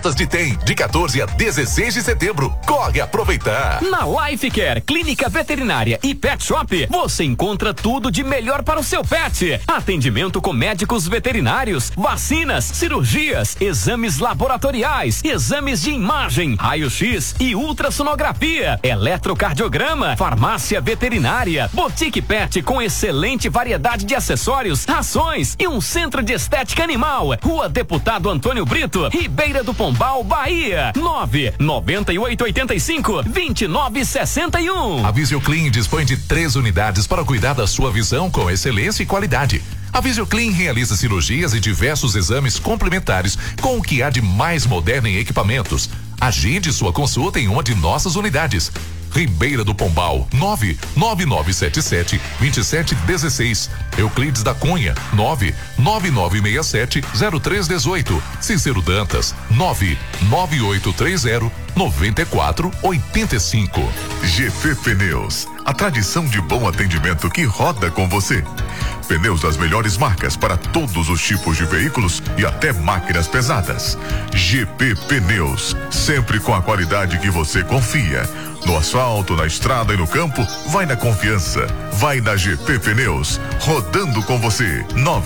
ofertas de Tem, de 14 a 16 de setembro. Corre aproveitar. Na Life Care, Clínica Veterinária e Pet Shop, você encontra tudo de melhor para o seu pet. Atendimento com médicos veterinários, vacinas, cirurgias, exames laboratoriais, exames de imagem, raio-x e ultrassonografia, eletrocardiograma, farmácia veterinária, boutique pet com excelente variedade de acessórios, rações e um centro de estética animal. Rua Deputado Antônio Brito, Ribeira do Pombal, Bahia. 99885-2961. A Visioclean dispõe de 3 unidades para cuidar da sua visão com excelência e qualidade. A Visioclean realiza cirurgias e diversos exames complementares com o que há de mais moderno em equipamentos. Agende sua consulta em uma de nossas unidades. Ribeira do Pombal, 99977-2716. Euclides da Cunha, 99967-0318. Cícero Dantas, 99830-9485. GP Pneus, a tradição de bom atendimento que roda com você. Pneus das melhores marcas para todos os tipos de veículos e até máquinas pesadas. GP Pneus, sempre com a qualidade que você confia. No asfalto, na estrada e no campo, vai na confiança. Vai na GP Pneus, rodando com você.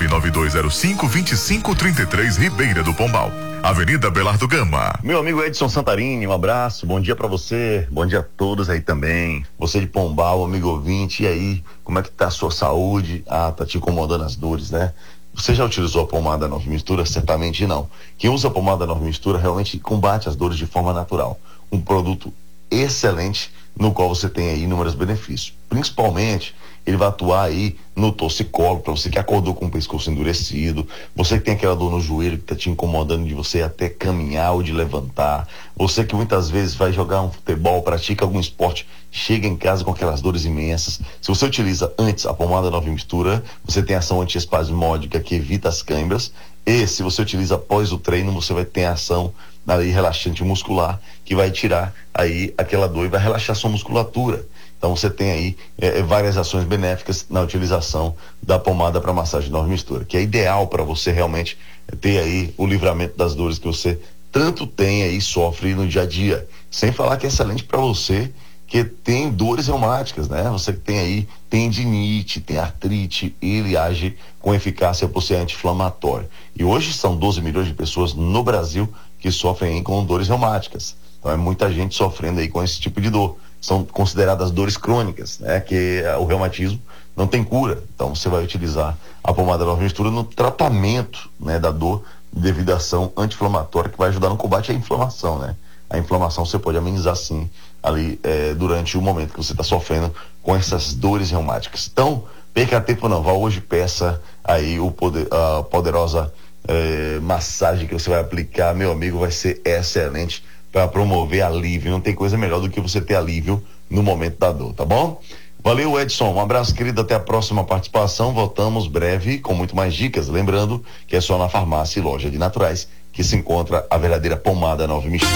99205-2533, Ribeira do Pombal. Avenida Belardo Gama. Meu amigo Edson Santarini, um abraço, bom dia pra você, bom dia a todos aí também. Você de Pombal, amigo ouvinte, e aí, como é que tá a sua saúde? Tá te incomodando as dores, né? Você já utilizou a pomada Nova Mistura? Certamente não. Quem usa a pomada Nova Mistura realmente combate as dores de forma natural. Um produto excelente, no qual você tem aí inúmeros benefícios. Principalmente, ele vai atuar aí no torcicolo, para você que acordou com o pescoço endurecido, você que tem aquela dor no joelho que tá te incomodando de você até caminhar ou de levantar, você que muitas vezes vai jogar um futebol, pratica algum esporte, chega em casa com aquelas dores imensas. Se você utiliza antes a pomada Nova Mistura, você tem ação antiespasmódica que evita as câimbras, e se você utiliza após o treino, você vai ter ação aí relaxante muscular, que vai tirar aí aquela dor e vai relaxar sua musculatura. Então você tem aí várias ações benéficas na utilização da pomada para massagem Nova Mistura, que é ideal para você realmente ter aí o livramento das dores que você tanto tem aí, sofre no dia a dia. Sem falar que é excelente para você que tem dores reumáticas, né? Você que tem aí tendinite, tem artrite, ele age com eficácia por ser anti-inflamatório. E hoje são 12 milhões de pessoas no Brasil que sofrem aí com dores reumáticas. Então é muita gente sofrendo aí com esse tipo de dor. São consideradas dores crônicas, né? Que o reumatismo não tem cura. Então você vai utilizar a pomada Nova Mistura no tratamento, né, da dor devido à ação anti-inflamatória, que vai ajudar no combate à inflamação, né? A inflamação você pode amenizar sim ali durante o momento que você está sofrendo com essas dores reumáticas. Então, perca tempo não, vá hoje, peça aí a poderosa massagem que você vai aplicar, meu amigo, vai ser excelente para promover alívio. Não tem coisa melhor do que você ter alívio no momento da dor, tá bom? Valeu, Edson, um abraço, querido, até a próxima participação. Voltamos breve com muito mais dicas, lembrando que é só na farmácia e loja de naturais que se encontra a verdadeira pomada Nova Mistura.